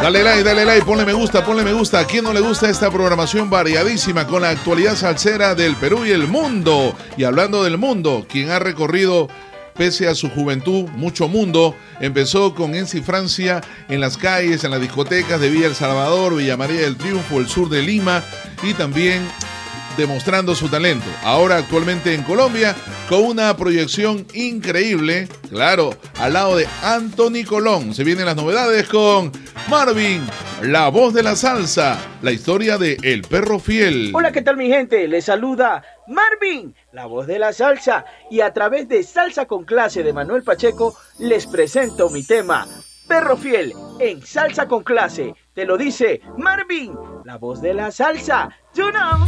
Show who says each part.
Speaker 1: Dale like, ponle me gusta. ¿A quién no le gusta esta programación variadísima con la actualidad salsera del Perú y el mundo? Y hablando del mundo, quien ha recorrido, pese a su juventud, mucho mundo, empezó con Ensi Francia en las calles, en las discotecas de Villa El Salvador, Villa María del Triunfo, el sur de Lima, y también demostrando su talento. Ahora actualmente en Colombia, con una proyección increíble, claro, al lado de Anthony Colón. Se vienen las novedades con Marvin, la voz de la salsa, la historia de El Perro Fiel.
Speaker 2: Hola, ¿qué tal mi gente? Les saluda Marvin, la voz de la salsa, y a través de Salsa con Clase de Manuel Pacheco, les presento mi tema Perro Fiel en Salsa con Clase. Te lo dice Marvin, la voz de la salsa. You know.